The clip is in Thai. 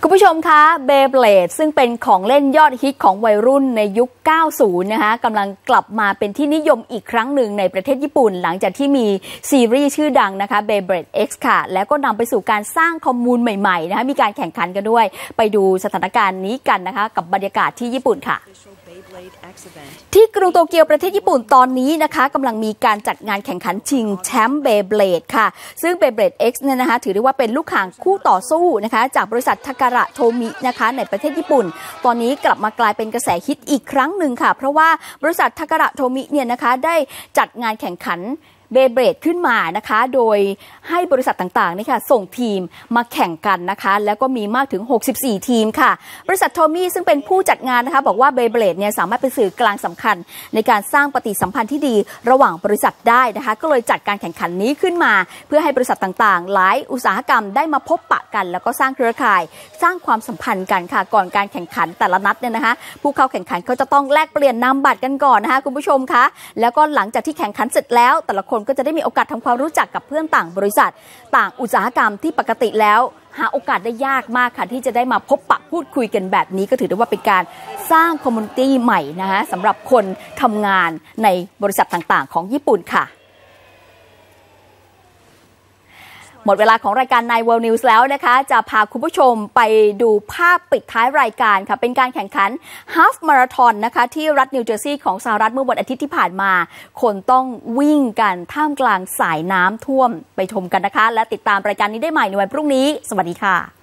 คุณผู้ชมคะเบเบลดซึ่งเป็นของเล่นยอดฮิตของวัยรุ่นในยุค 90 นะคะกำลังกลับมาเป็นที่นิยมอีกครั้งหนึ่งในประเทศญี่ปุ่นหลังจากที่มีซีรีส์ชื่อดังนะคะ Beyblade X ค่ะแล้วก็นำไปสู่การสร้างคอมมูนใหม่ๆนะคะมีการแข่งขันกันด้วยไปดูสถานการณ์นี้กันนะคะกับบรรยากาศที่ญี่ปุ่นค่ะที่กรุงโตเกียวประเทศญี่ปุ่นตอนนี้นะคะกำลังมีการจัดงานแข่งขันชิงแชมป์เบเบลดค่ะซึ่งเบเบลด X เนี่ยนะคะถือได้ว่าเป็นลูกข่างคู่ต่อสู้นะคะจากบริษัททาการะโทมินะคะในประเทศญี่ปุ่นตอนนี้กลับมากลายเป็นกระแสฮิตอีกครั้งหนึ่งค่ะเพราะว่าบริษัททาการะโทมิเนี่ยนะคะได้จัดงานแข่งขันเบเบลดขึ้นมานะคะโดยให้บริษัทต่างๆนี่ค่ะส่งทีมมาแข่งกันนะคะแล้วก็มีมากถึง64ทีมค่ะบริษัทโทมี่ซึ่งเป็นผู้จัดงานนะคะบอกว่าเบเบลดเนี่ยสามารถเป็นสื่อกลางสำคัญในการสร้างปฏิสัมพันธ์ที่ดีระหว่างบริษัทได้นะคะก็เลยจัดการแข่งขันนี้ขึ้นมาเพื่อให้บริษัทต่างๆหลายอุตสาหกรรมได้มาพบปะกันแล้วก็สร้างเครือข่ายสร้างความสัมพันธ์กันค่ะก่อนการแข่งขันแต่ละนัดเนี่ยนะคะผู้เข้าแข่งขันเขาจะต้องแลกเปลี่ยนนามบัตรกันก่อนนะคะคุณผู้ชมคะแล้วก็หลังจากที่แข่งขันเสร็จแล้วแต่ละคนก็จะได้มีโอกาสทำความรู้จักกับเพื่อนต่างบริษัทต่างอุตสาหกรรมที่ปกติแล้วหาโอกาสได้ยากมากค่ะที่จะได้มาพบปะพูดคุยกันแบบนี้ก็ถือได้ว่าเป็นการสร้างคอมมูนิตี้ใหม่นะคะสำหรับคนทำงานในบริษัทต่างๆของญี่ปุ่นค่ะหมดเวลาของรายการ Nine World News แล้วนะคะจะพาคุณผู้ชมไปดูภาพปิดท้ายรายการค่ะเป็นการแข่งขันฮาล์ฟมาราธอนนะคะที่รัฐนิวเจอร์ซีย์ของสหรัฐเมื่อวันอาทิตย์ที่ผ่านมาคนต้องวิ่งกันท่ามกลางสายน้ำท่วมไปชมกันนะคะและติดตามรายการนี้ได้ใหม่ในวันพรุ่งนี้สวัสดีค่ะ